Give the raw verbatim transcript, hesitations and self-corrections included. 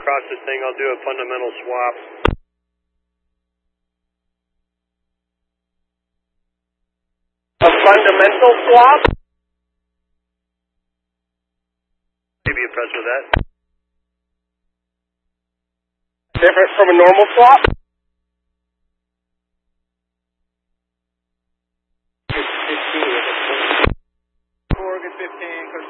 across this thing, I'll do a fundamental swap. A fundamental swap? Maybe impressed with that. Different from a normal swap? Oregon fifteen,